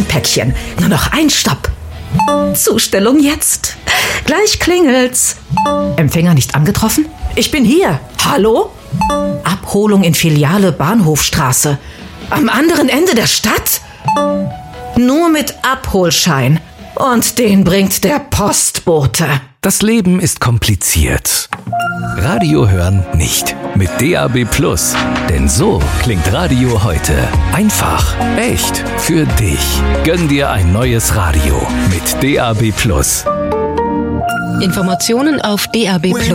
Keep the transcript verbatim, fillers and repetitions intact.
Päckchen. Nur noch ein Stopp. Zustellung jetzt. Gleich klingelt's. Empfänger nicht angetroffen? Ich bin hier. Hallo? Abholung in Filiale Bahnhofstraße. Am anderen Ende der Stadt? Nur mit Abholschein. Und den bringt der Postbote. Das Leben ist kompliziert. Radio hören nicht. Mit D A B Plus. Denn so klingt Radio heute. Einfach, echt, für dich. Gönn dir ein neues Radio mit D A B Plus. Informationen auf D A B Plus.